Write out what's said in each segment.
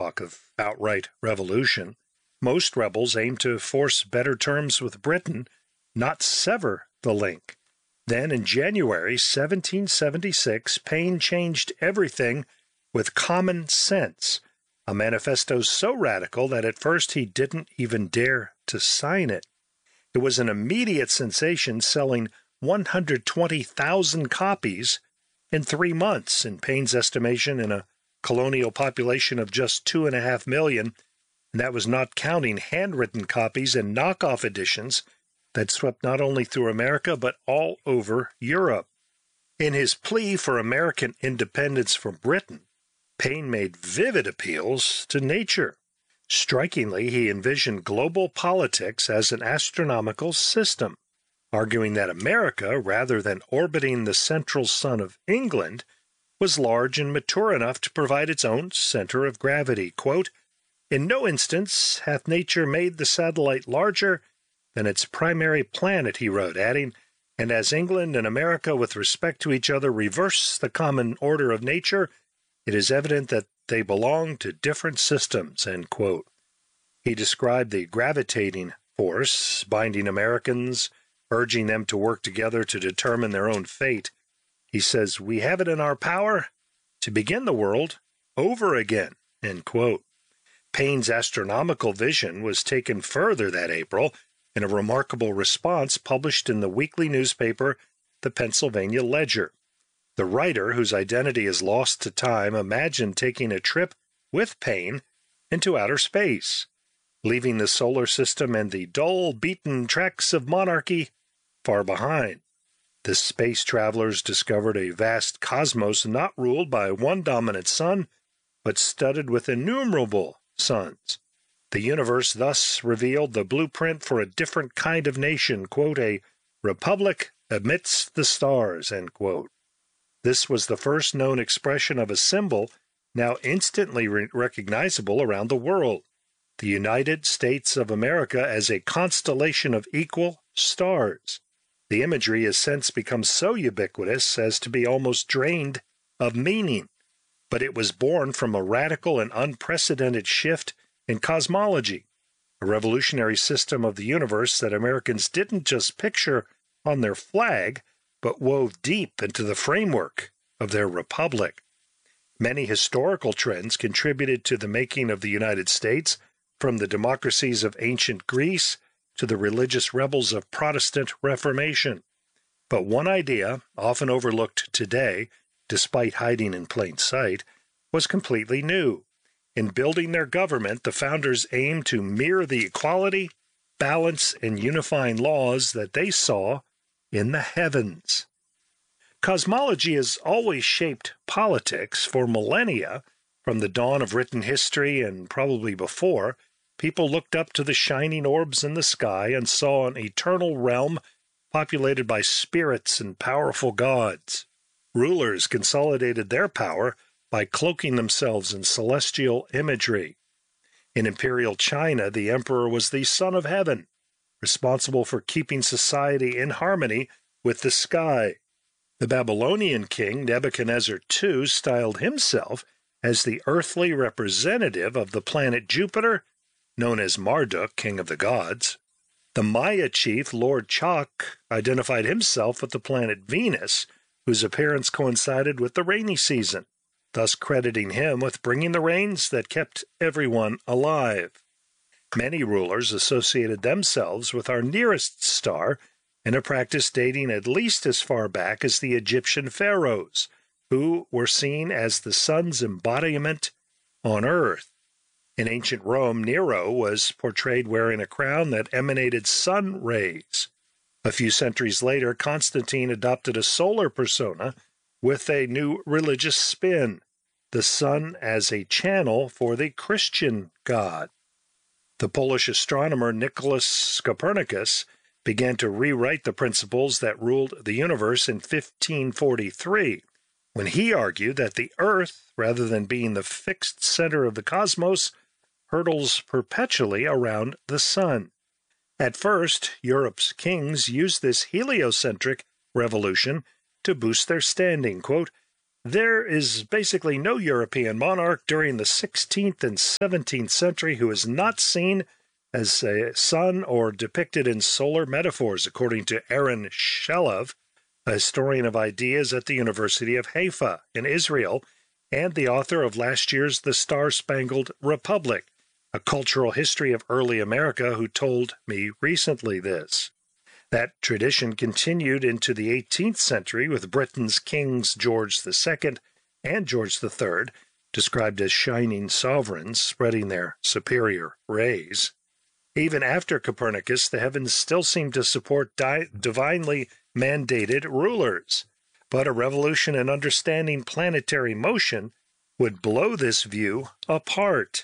talk of outright revolution. Most rebels aimed to force better terms with Britain, not sever the link. Then in January 1776, Paine changed everything with Common Sense, a manifesto so radical that at first he didn't even dare to sign it. It was an immediate sensation, selling 120,000 copies in 3 months, in Paine's estimation, in a colonial population of just 2.5 million, and that was not counting handwritten copies and knockoff editions that swept not only through America but all over Europe. In his plea for American independence from Britain, Paine made vivid appeals to nature. Strikingly, he envisioned global politics as an astronomical system, arguing that America, rather than orbiting the central sun of England, was large and mature enough to provide its own center of gravity. Quote, "In no instance hath nature made the satellite larger than its primary planet," he wrote, adding, "and as England and America with respect to each other reverse the common order of nature, it is evident that they belong to different systems." End quote. He described the gravitating force binding Americans, urging them to work together to determine their own fate. He says, "We have it in our power to begin the world over again." End quote. Paine's astronomical vision was taken further that April in a remarkable response published in the weekly newspaper, the Pennsylvania Ledger. The writer, whose identity is lost to time, imagined taking a trip with Paine into outer space, leaving the solar system and the dull, beaten tracks of monarchy far behind. The space travelers discovered a vast cosmos not ruled by one dominant sun, but studded with innumerable suns. The universe thus revealed the blueprint for a different kind of nation, quote, "a republic amidst the stars," end quote. This was the first known expression of a symbol now instantly recognizable around the world, the United States of America as a constellation of equal stars. The imagery has since become so ubiquitous as to be almost drained of meaning, but it was born from a radical and unprecedented shift in cosmology, a revolutionary system of the universe that Americans didn't just picture on their flag, but wove deep into the framework of their republic. Many historical trends contributed to the making of the United States, from the democracies of ancient Greece to the religious rebels of Protestant Reformation. But one idea, often overlooked today, despite hiding in plain sight, was completely new. In building their government, the founders aimed to mirror the equality, balance, and unifying laws that they saw in the heavens. Cosmology has always shaped politics for millennia. From the dawn of written history and probably before, people looked up to the shining orbs in the sky and saw an eternal realm populated by spirits and powerful gods. Rulers consolidated their power by cloaking themselves in celestial imagery. In imperial China, the emperor was the son of heaven, responsible for keeping society in harmony with the sky. The Babylonian king Nebuchadnezzar II styled himself as the earthly representative of the planet Jupiter, known as Marduk, king of the gods. The Maya chief Lord Chak identified himself with the planet Venus, whose appearance coincided with the rainy season, thus crediting him with bringing the rains that kept everyone alive. Many rulers associated themselves with our nearest star in a practice dating at least as far back as the Egyptian pharaohs, who were seen as the sun's embodiment on earth. In ancient Rome, Nero was portrayed wearing a crown that emanated sun rays. A few centuries later, Constantine adopted a solar persona with a new religious spin, the sun as a channel for the Christian God. The Polish astronomer Nicholas Copernicus began to rewrite the principles that ruled the universe in 1543, when he argued that the Earth, rather than being the fixed center of the cosmos, hurtles perpetually around the sun. At first, Europe's kings used this heliocentric revolution to boost their standing. Quote, There is basically no European monarch during the 16th and 17th century who is not seen as a sun or depicted in solar metaphors, according to Aaron Shelov, a historian of ideas at the University of Haifa in Israel, and the author of last year's The Star-Spangled Republic, a cultural history of early America, who told me recently this. That tradition continued into the 18th century with Britain's kings George II and George III, described as shining sovereigns spreading their superior rays. Even after Copernicus, the heavens still seemed to support divinely mandated rulers. But a revolution in understanding planetary motion would blow this view apart.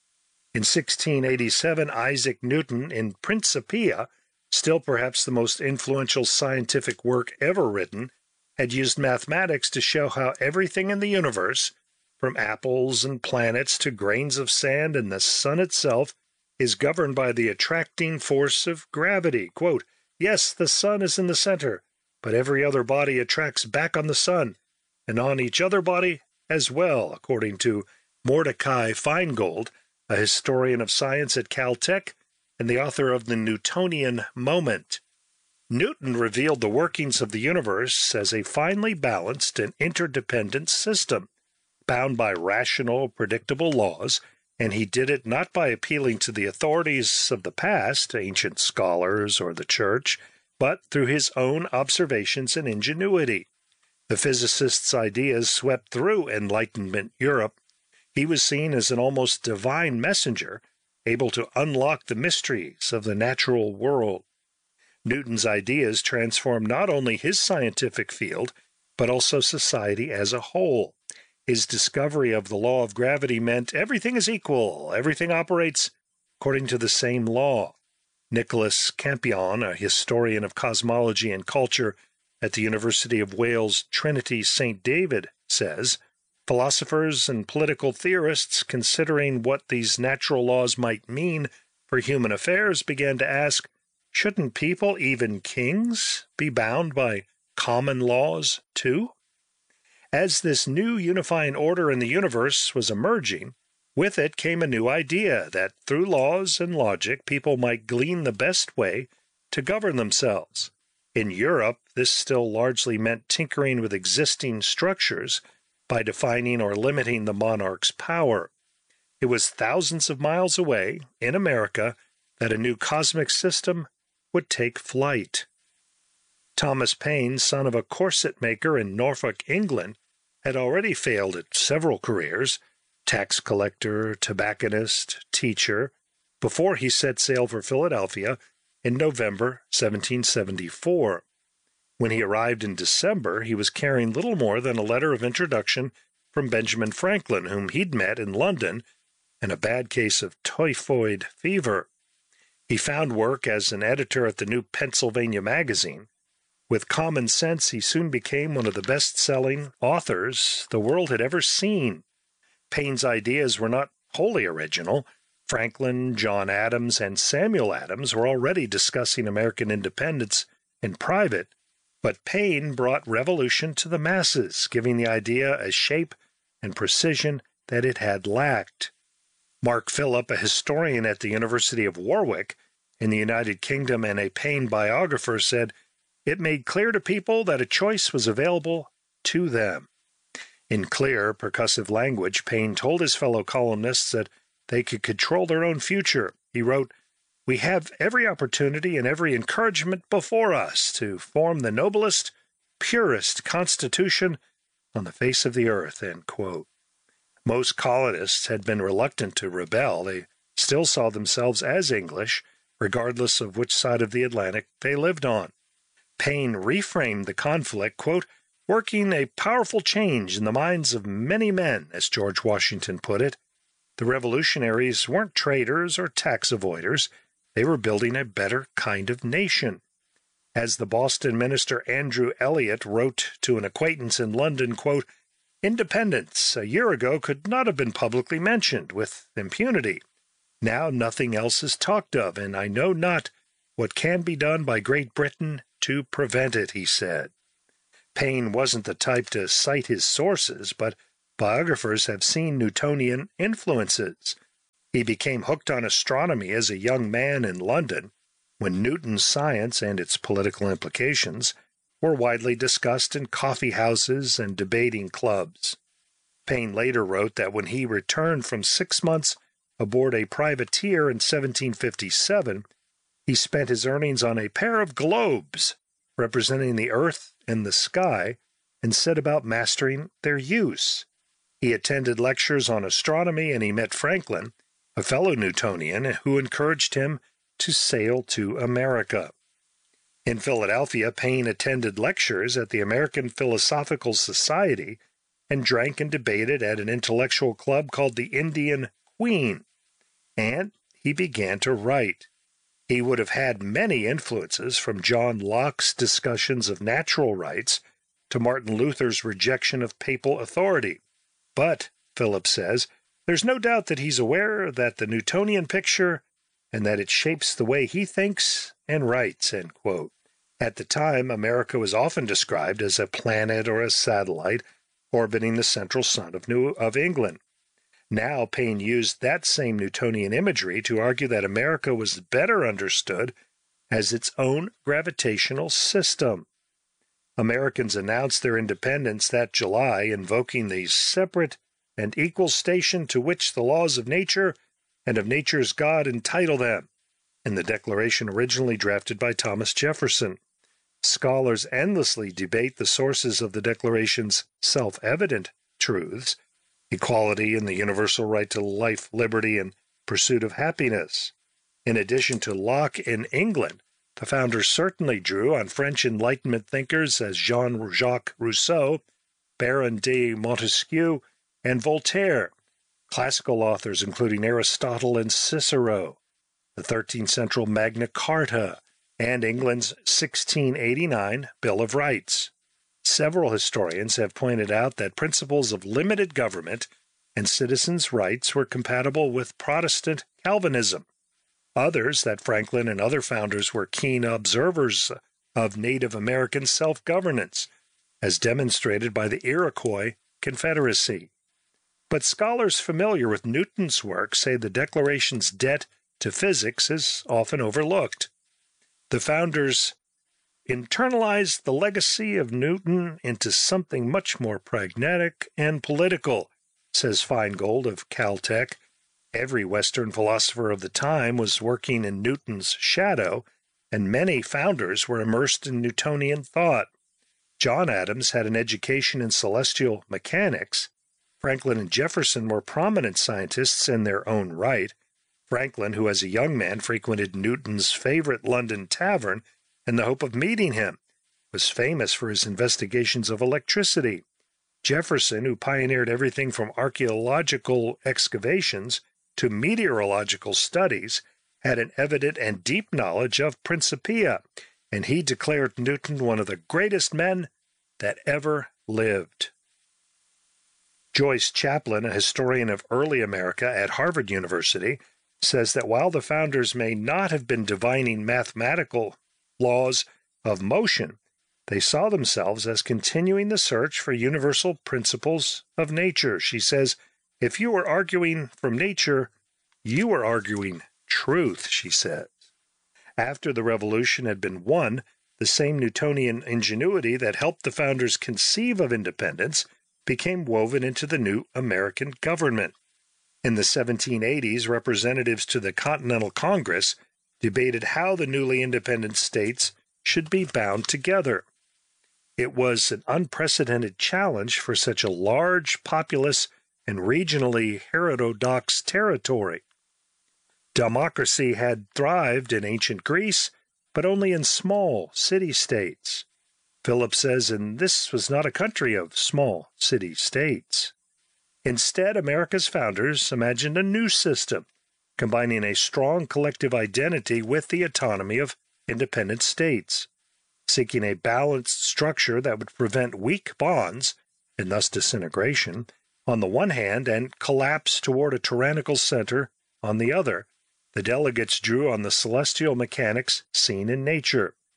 In 1687, Isaac Newton in Principia, still perhaps the most influential scientific work ever written, had used mathematics to show how everything in the universe, from apples and planets to grains of sand and the sun itself, is governed by the attracting force of gravity. Quote, "Yes, the sun is in the center, but every other body attracts back on the sun, and on each other body as well," according to Mordecai Feingold, a historian of science at Caltech and the author of The Newtonian Moment. Newton revealed the workings of the universe as a finely balanced and interdependent system, bound by rational, predictable laws, and he did it not by appealing to the authorities of the past, ancient scholars or the church, but through his own observations and ingenuity. The physicist's ideas swept through Enlightenment Europe. He was seen as an almost divine messenger, able to unlock the mysteries of the natural world. Newton's ideas transformed not only his scientific field, but also society as a whole. His discovery of the law of gravity meant everything is equal, everything operates according to the same law. Nicholas Campion, a historian of cosmology and culture at the University of Wales Trinity St. David, says, philosophers and political theorists, considering what these natural laws might mean for human affairs, began to ask, shouldn't people, even kings, be bound by common laws too? As this new unifying order in the universe was emerging, with it came a new idea that through laws and logic people might glean the best way to govern themselves. In Europe, this still largely meant tinkering with existing structures by defining or limiting the monarch's power. It was thousands of miles away, in America, that a new cosmic system would take flight. Thomas Paine, son of a corset maker in Norfolk, England, had already failed at several careers, tax collector, tobacconist, teacher, before he set sail for Philadelphia in November 1774. When he arrived in December, he was carrying little more than a letter of introduction from Benjamin Franklin, whom he'd met in London, and a bad case of typhoid fever. He found work as an editor at the New Pennsylvania Magazine. With common sense, he soon became one of the best-selling authors the world had ever seen. Paine's ideas were not wholly original. Franklin, John Adams, and Samuel Adams were already discussing American independence in private, but Paine brought revolution to the masses, giving the idea a shape and precision that it had lacked. Mark Phillip, a historian at the University of Warwick in the United Kingdom and a Paine biographer, said, "It made clear to people that a choice was available to them." In clear, percussive language, Paine told his fellow columnists that they could control their own future. He wrote, "We have every opportunity and every encouragement before us to form the noblest, purest constitution on the face of the earth." End quote. Most colonists had been reluctant to rebel. They still saw themselves as English, regardless of which side of the Atlantic they lived on. Paine reframed the conflict, quote, "working a powerful change in the minds of many men," as George Washington put it. The revolutionaries weren't traitors or tax avoiders. They were building a better kind of nation. As the Boston minister Andrew Elliot wrote to an acquaintance in London, quote, "Independence a year ago could not have been publicly mentioned with impunity. Now nothing else is talked of, and I know not what can be done by Great Britain to prevent it," he said. Payne wasn't the type to cite his sources, but biographers have seen Newtonian influences. He became hooked on astronomy as a young man in London, when Newton's science and its political implications were widely discussed in coffee houses and debating clubs. Payne later wrote that when he returned from 6 months aboard a privateer in 1757, he spent his earnings on a pair of globes representing the earth and the sky and set about mastering their use. He attended lectures on astronomy, and he met Franklin, a fellow Newtonian, who encouraged him to sail to America. In Philadelphia, Payne attended lectures at the American Philosophical Society and drank and debated at an intellectual club called the Indian Queen. And he began to write. He would have had many influences, from John Locke's discussions of natural rights to Martin Luther's rejection of papal authority. But, Phillips says, there's no doubt that he's aware that the Newtonian picture and that it shapes the way he thinks and writes, end quote. At the time, America was often described as a planet or a satellite orbiting the central sun of England. Now, Payne used that same Newtonian imagery to argue that America was better understood as its own gravitational system. Americans announced their independence that July, invoking the separate and equal station to which the laws of nature and of nature's God entitle them, in the Declaration originally drafted by Thomas Jefferson. Scholars endlessly debate the sources of the Declaration's self-evident truths: equality and the universal right to life, liberty, and pursuit of happiness. In addition to Locke in England, the founders certainly drew on French Enlightenment thinkers as Jean-Jacques Rousseau, Baron de Montesquieu, and Voltaire, classical authors including Aristotle and Cicero, the 13th century Magna Carta, and England's 1689 Bill of Rights. Several historians have pointed out that principles of limited government and citizens' rights were compatible with Protestant Calvinism. Others, that Franklin and other founders were keen observers of Native American self-governance, as demonstrated by the Iroquois Confederacy. But scholars familiar with Newton's work say the Declaration's debt to physics is often overlooked. The founders internalized the legacy of Newton into something much more pragmatic and political, says Feingold of Caltech. Every Western philosopher of the time was working in Newton's shadow, and many founders were immersed in Newtonian thought. John Adams had an education in celestial mechanics. Franklin and Jefferson were prominent scientists in their own right. Franklin, who as a young man frequented Newton's favorite London tavern in the hope of meeting him, was famous for his investigations of electricity. Jefferson, who pioneered everything from archaeological excavations to meteorological studies, had an evident and deep knowledge of Principia, and he declared Newton one of the greatest men that ever lived. Joyce Chaplin, a historian of early America at Harvard University, says that while the founders may not have been divining mathematical laws of motion, they saw themselves as continuing the search for universal principles of nature. She says, if you were arguing from nature, you were arguing truth, she says. After the revolution had been won, the same Newtonian ingenuity that helped the founders conceive of independence became woven into the new American government. In the 1780s, representatives to the Continental Congress debated how the newly independent states should be bound together. It was an unprecedented challenge for such a large, populous, and regionally heterodox territory. Democracy had thrived in ancient Greece, but only in small city-states. Phillips says, and this was not a country of small city-states. Instead, America's founders imagined a new system, combining a strong collective identity with the autonomy of independent states, seeking a balanced structure that would prevent weak bonds, and thus disintegration, on the one hand, and collapse toward a tyrannical center on the other. The delegates drew on the celestial mechanics seen in nature.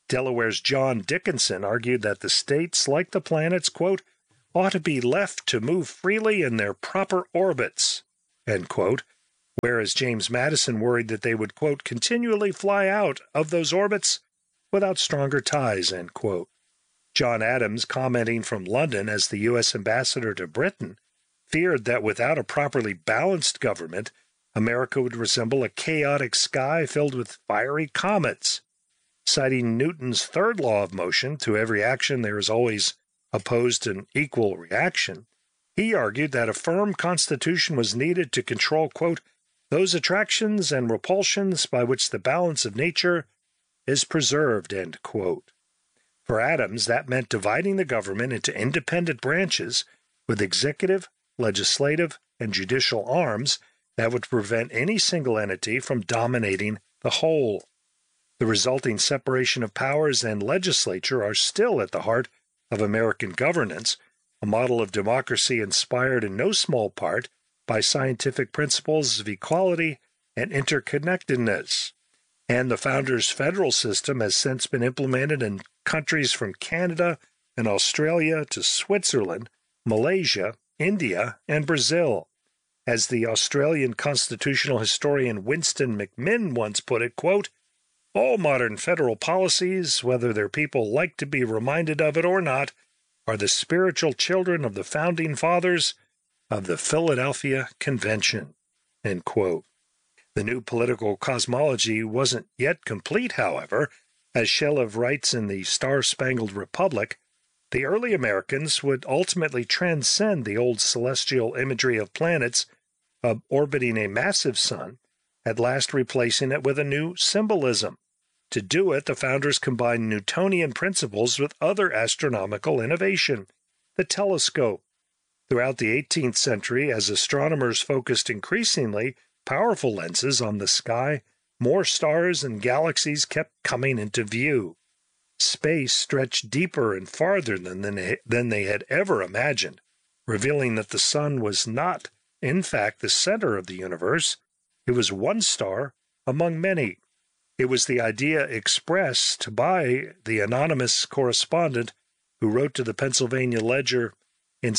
Delaware's John Dickinson argued that the states, like the planets, quote, ought to be left to move freely in their proper orbits, end quote, whereas James Madison worried that they would, quote, continually fly out of those orbits without stronger ties, end quote. John Adams, commenting from London as the U.S. ambassador to Britain, feared that without a properly balanced government, America would resemble a chaotic sky filled with fiery comets. Citing Newton's third law of motion, to every action there is always opposed an equal reaction, he argued that a firm constitution was needed to control, quote, those attractions and repulsions by which the balance of nature is preserved, end quote. For Adams, that meant dividing the government into independent branches with executive, legislative, and judicial arms that would prevent any single entity from dominating the whole. The resulting separation of powers and legislature are still at the heart of American governance, a model of democracy inspired in no small part by scientific principles of equality and interconnectedness. And the founders' federal system has since been implemented in countries from Canada and Australia to Switzerland, Malaysia, India, and Brazil. As the Australian constitutional historian Winston McMinn once put it, quote, all modern federal policies, whether their people like to be reminded of it or not, are the spiritual children of the founding fathers of the Philadelphia Convention, end quote. The new political cosmology wasn't yet complete, however. As Shelley writes in the Star-Spangled Republic, the early Americans would ultimately transcend the old celestial imagery of planets orbiting a massive sun, at last replacing it with a new symbolism. To do it, the founders combined Newtonian principles with other astronomical innovation, the telescope. Throughout the 18th century, as astronomers focused increasingly powerful lenses on the sky, more stars and galaxies kept coming into view. Space stretched deeper and farther than they had ever imagined, revealing that the sun was not, in fact, the center of the universe. It was one star among many. It was the idea expressed by the anonymous correspondent who wrote to the Pennsylvania Ledger in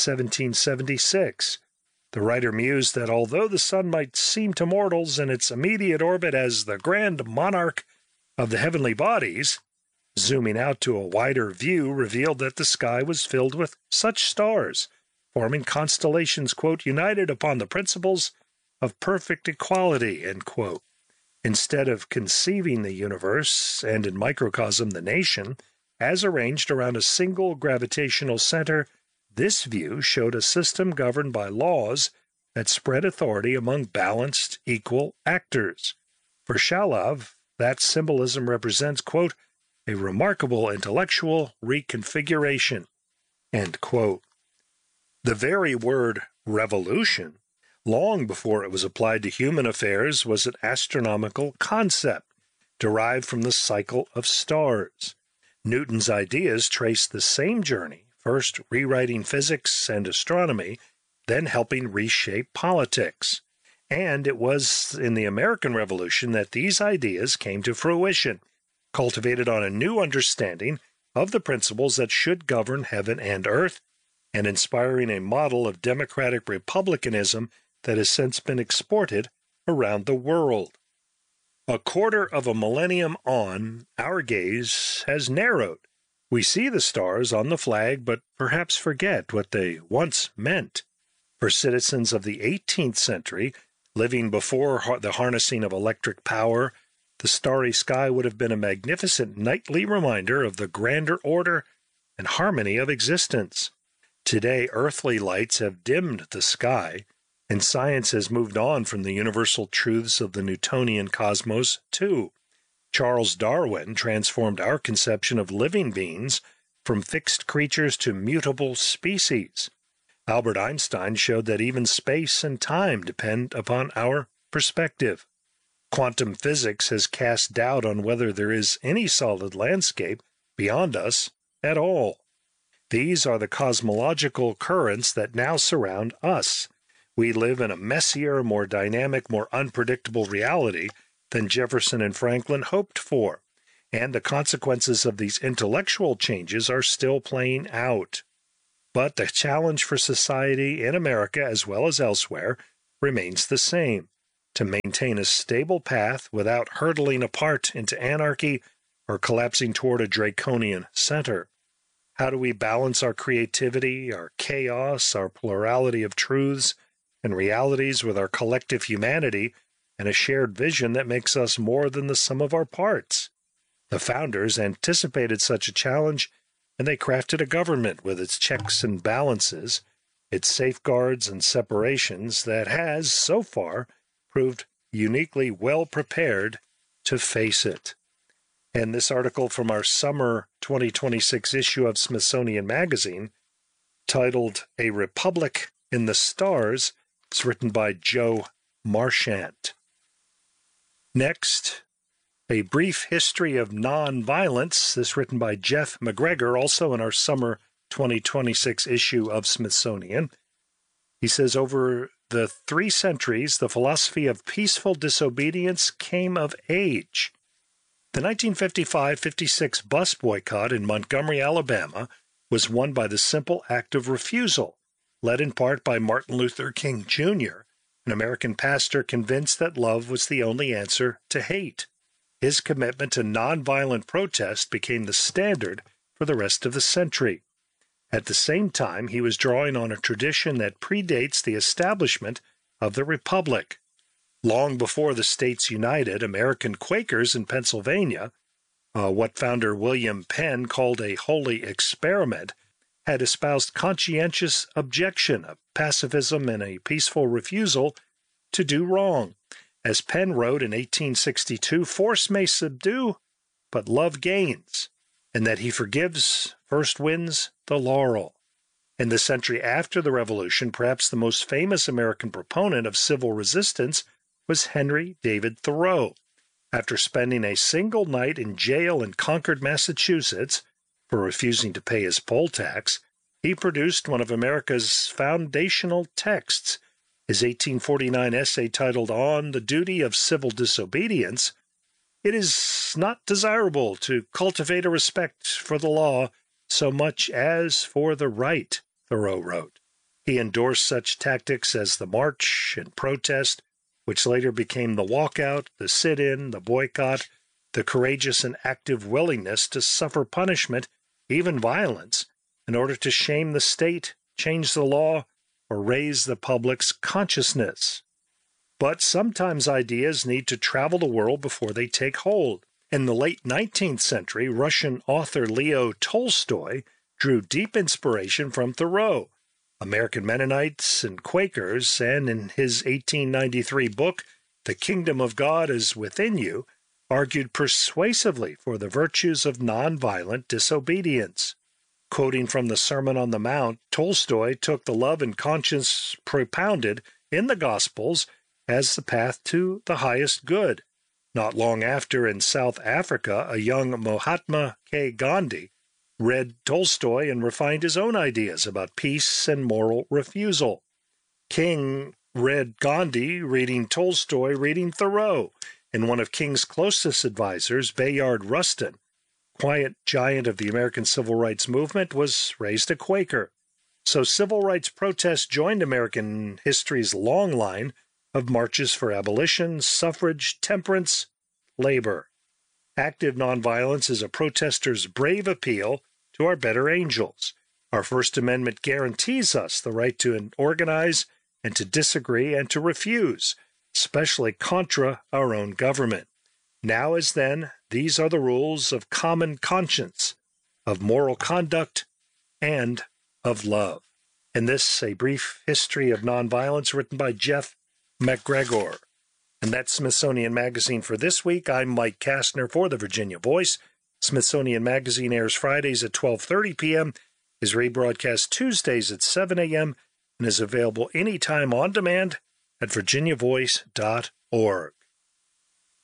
1776. The writer mused that although the sun might seem to mortals in its immediate orbit as the grand monarch of the heavenly bodies, zooming out to a wider view revealed that the sky was filled with such stars, forming constellations, quote, united upon the principles of perfect equality, end quote. Instead of conceiving the universe, and in microcosm the nation, as arranged around a single gravitational center, this view showed a system governed by laws that spread authority among balanced, equal actors. For Shalley, that symbolism represents, quote, a remarkable intellectual reconfiguration, end quote. The very word revolution, long before it was applied to human affairs, was an astronomical concept derived from the cycle of stars. Newton's ideas traced the same journey, first rewriting physics and astronomy, then helping reshape politics. And it was in the American Revolution that these ideas came to fruition, cultivated on a new understanding of the principles that should govern heaven and earth, and inspiring a model of democratic republicanism that has since been exported around the world. A quarter of a millennium on, our gaze has narrowed. We see the stars on the flag, but perhaps forget what they once meant. For citizens of the 18th century, living before the harnessing of electric power, the starry sky would have been a magnificent nightly reminder of the grander order and harmony of existence. Today, earthly lights have dimmed the sky, and science has moved on from the universal truths of the Newtonian cosmos, too. Charles Darwin transformed our conception of living beings from fixed creatures to mutable species. Albert Einstein showed that even space and time depend upon our perspective. Quantum physics has cast doubt on whether there is any solid landscape beyond us at all. These are the cosmological currents that now surround us. We live in a messier, more dynamic, more unpredictable reality than Jefferson and Franklin hoped for. and the consequences of these intellectual changes are still playing out. But the challenge for society in America as well as elsewhere remains the same: to maintain a stable path without hurtling apart into anarchy or collapsing toward a draconian center. How do we balance our creativity, our chaos, our plurality of truths and realities with our collective humanity and a shared vision that makes us more than the sum of our parts? The founders anticipated such a challenge, and they crafted a government with its checks and balances, its safeguards and separations that has, so far, proved uniquely well prepared to face it. And this article from our summer 2026 issue of Smithsonian Magazine, titled A Republic in the Stars, is written by Joe Marchant. Next, A Brief History of Nonviolence, this written by Jeff McGregor, also in our summer 2026 issue of Smithsonian. He says, over the 3 centuries, the philosophy of peaceful disobedience came of age. The 1955-56 bus boycott in Montgomery, Alabama, was won by the simple act of refusal, led in part by Martin Luther King Jr., an American pastor convinced that love was the only answer to hate. His commitment to nonviolent protest became the standard for the rest of the century. At the same time, he was drawing on a tradition that predates the establishment of the Republic. Long before the states united, American Quakers in Pennsylvania, what founder William Penn called a holy experiment, had espoused conscientious objection of pacifism and a peaceful refusal to do wrong. As Penn wrote in 1862, force may subdue, but love gains, and that he forgives first wins the laurel. In the century after the Revolution, perhaps the most famous American proponent of civil resistance was Henry David Thoreau. After spending a single night in jail in Concord, Massachusetts, for refusing to pay his poll tax, he produced one of America's foundational texts. His 1849 essay titled On the Duty of Civil Disobedience, "It is not desirable to cultivate a respect for the law so much as for the right," Thoreau wrote. He endorsed such tactics as the march and protest, which later became the walkout, the sit-in, the boycott, the courageous and active willingness to suffer punishment, even violence, in order to shame the state, change the law, or raise the public's consciousness. But sometimes ideas need to travel the world before they take hold. In the late 19th century, Russian author Leo Tolstoy drew deep inspiration from Thoreau, American Mennonites and Quakers, and in his 1893 book, The Kingdom of God is Within You, argued persuasively for the virtues of nonviolent disobedience. Quoting from the Sermon on the Mount, Tolstoy took the love and conscience propounded in the Gospels as the path to the highest good. Not long after, in South Africa, a young Mahatma K. Gandhi read Tolstoy and refined his own ideas about peace and moral refusal. King read Gandhi reading Tolstoy reading Thoreau, and one of King's closest advisors, Bayard Rustin, quiet giant of the American civil rights movement, was raised a Quaker. So civil rights protests joined American history's long line of marches for abolition, suffrage, temperance, labor. Active nonviolence is a protester's brave appeal to our better angels. Our First Amendment guarantees us the right to organize and to disagree and to refuse, especially contra our own government. Now as then, these are the rules of common conscience, of moral conduct, and of love. And this, A Brief History of Nonviolence, written by Jeff McGregor. And that's Smithsonian Magazine for this week. I'm Mike Kastner for the Virginia Voice. Smithsonian Magazine airs Fridays at 12:30 p.m., is rebroadcast Tuesdays at 7 a.m., and is available anytime on demand at virginiavoice.org.